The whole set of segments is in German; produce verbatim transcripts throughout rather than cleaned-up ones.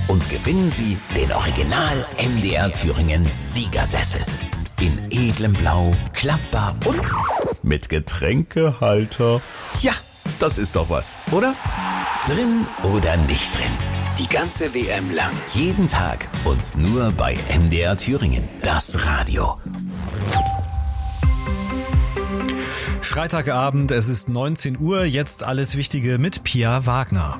und gewinnen Sie den Original M D R Thüringen Siegersessel. In edlem Blau, klappbar und mit Getränkehalter. Ja, das ist doch was, oder? Drin oder nicht drin? Die ganze W M lang, jeden Tag und nur bei M D R Thüringen, das Radio. Freitagabend, es ist neunzehn Uhr, jetzt alles Wichtige mit Pia Wagner.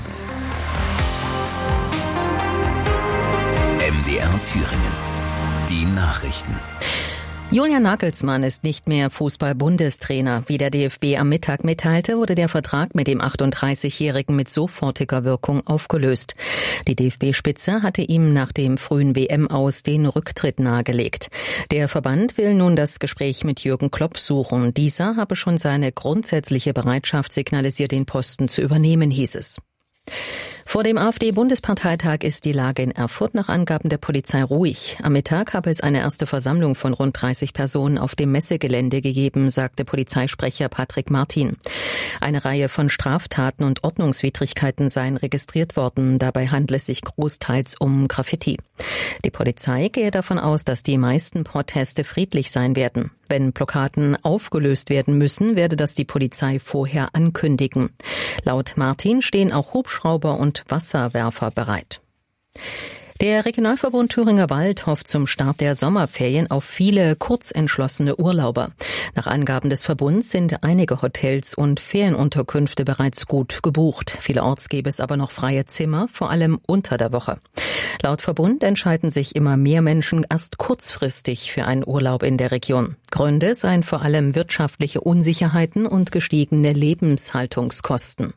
M D R Thüringen, die Nachrichten. Julian Nagelsmann ist nicht mehr Fußball-Bundestrainer. Wie der D F B am Mittag mitteilte, wurde der Vertrag mit dem achtunddreißigjährigen mit sofortiger Wirkung aufgelöst. Die D F B-Spitze hatte ihm nach dem frühen W M-Aus den Rücktritt nahegelegt. Der Verband will nun das Gespräch mit Jürgen Klopp suchen. Dieser habe schon seine grundsätzliche Bereitschaft signalisiert, den Posten zu übernehmen, hieß es. Vor dem AfD-Bundesparteitag ist die Lage in Erfurt nach Angaben der Polizei ruhig. Am Mittag habe es eine erste Versammlung von rund dreißig Personen auf dem Messegelände gegeben, sagte Polizeisprecher Patrick Martin. Eine Reihe von Straftaten und Ordnungswidrigkeiten seien registriert worden. Dabei handle es sich großteils um Graffiti. Die Polizei gehe davon aus, dass die meisten Proteste friedlich sein werden. Wenn Blockaden aufgelöst werden müssen, werde das die Polizei vorher ankündigen. Laut Martin stehen auch Hubschrauber und Wasserwerfer bereit. Der Regionalverbund Thüringer Wald hofft zum Start der Sommerferien auf viele kurzentschlossene Urlauber. Nach Angaben des Verbunds sind einige Hotels und Ferienunterkünfte bereits gut gebucht. Vielerorts gäbe es aber noch freie Zimmer, vor allem unter der Woche. Laut Verbund entscheiden sich immer mehr Menschen erst kurzfristig für einen Urlaub in der Region. Gründe seien vor allem wirtschaftliche Unsicherheiten und gestiegene Lebenshaltungskosten.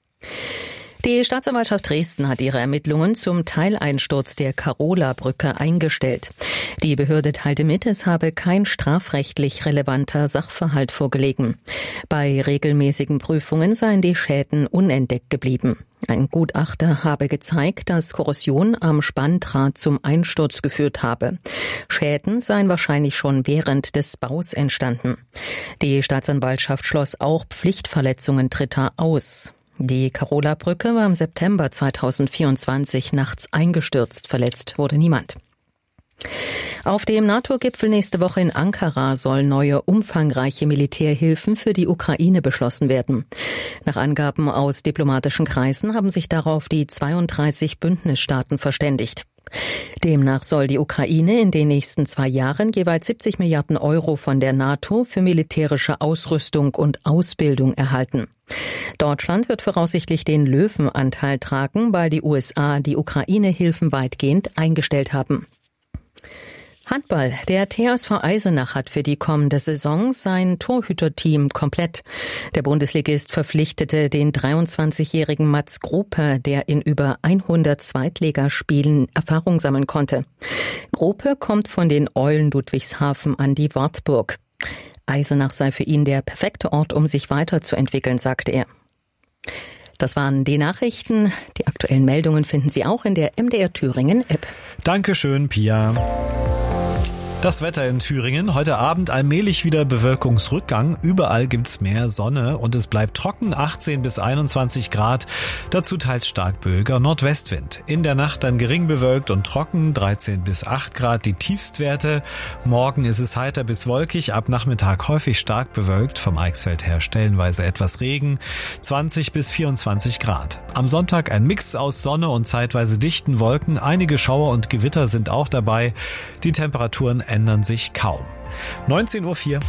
Die Staatsanwaltschaft Dresden hat ihre Ermittlungen zum Teileinsturz der Carola-Brücke eingestellt. Die Behörde teilte mit, es habe kein strafrechtlich relevanter Sachverhalt vorgelegen. Bei regelmäßigen Prüfungen seien die Schäden unentdeckt geblieben. Ein Gutachter habe gezeigt, dass Korrosion am Spanndraht zum Einsturz geführt habe. Schäden seien wahrscheinlich schon während des Baus entstanden. Die Staatsanwaltschaft schloss auch Pflichtverletzungen Dritter aus. Die Carola-Brücke war im September zweitausendvierundzwanzig nachts eingestürzt. Verletzt wurde niemand. Auf dem NATO-Gipfel nächste Woche in Ankara sollen neue umfangreiche Militärhilfen für die Ukraine beschlossen werden. Nach Angaben aus diplomatischen Kreisen haben sich darauf die zweiunddreißig Bündnisstaaten verständigt. Demnach soll die Ukraine in den nächsten zwei Jahren jeweils siebzig Milliarden Euro von der NATO für militärische Ausrüstung und Ausbildung erhalten. Deutschland wird voraussichtlich den Löwenanteil tragen, weil die U S A die Ukraine-Hilfen weitgehend eingestellt haben. Handball. Der T H S V Eisenach hat für die kommende Saison sein Torhüterteam komplett. Der Bundesligist verpflichtete den dreiundzwanzigjährigen Mats Grope, der in über hundert Zweitligaspielen Erfahrung sammeln konnte. Grope kommt von den Eulen Ludwigshafen an die Wartburg. Eisenach sei für ihn der perfekte Ort, um sich weiterzuentwickeln, sagte er. Das waren die Nachrichten. Die aktuellen Meldungen finden Sie auch in der M D R Thüringen App. Dankeschön, Pia. Das Wetter in Thüringen. Heute Abend allmählich wieder Bewölkungsrückgang. Überall gibt's mehr Sonne und es bleibt trocken, achtzehn bis einundzwanzig Grad. Dazu teils stark böiger Nordwestwind. In der Nacht dann gering bewölkt und trocken, dreizehn bis acht Grad die Tiefstwerte. Morgen ist es heiter bis wolkig, ab Nachmittag häufig stark bewölkt, vom Eichsfeld her stellenweise etwas Regen, zwanzig bis vierundzwanzig Grad. Am Sonntag ein Mix aus Sonne und zeitweise dichten Wolken. Einige Schauer und Gewitter sind auch dabei. Die Temperaturen ändern sich kaum. neunzehn Uhr vier.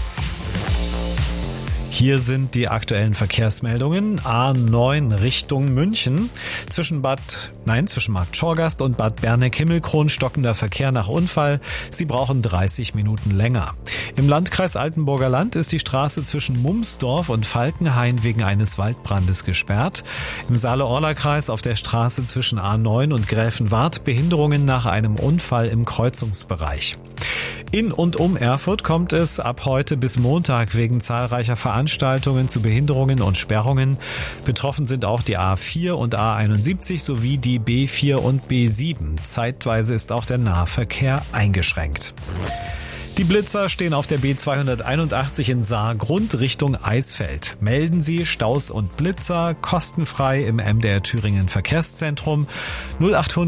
Hier sind die aktuellen Verkehrsmeldungen. A neun Richtung München. Zwischen Bad, nein, zwischen Markt Schorgast und Bad Berneck-Himmelkron stockender Verkehr nach Unfall. Sie brauchen dreißig Minuten länger. Im Landkreis Altenburger Land ist die Straße zwischen Mumsdorf und Falkenhain wegen eines Waldbrandes gesperrt. Im Saale-Orla-Kreis auf der Straße zwischen A neun und Gräfenwart Behinderungen nach einem Unfall im Kreuzungsbereich. In und um Erfurt kommt es ab heute bis Montag wegen zahlreicher Veranstaltungen zu Behinderungen und Sperrungen. Betroffen sind auch die A vier und A einundsiebzig sowie die B vier und B sieben. Zeitweise ist auch der Nahverkehr eingeschränkt. Die Blitzer stehen auf der B zweihunderteinundachtzig in Saargrund Richtung Eisfeld. Melden Sie Staus und Blitzer kostenfrei im M D R Thüringen Verkehrszentrum null acht hundert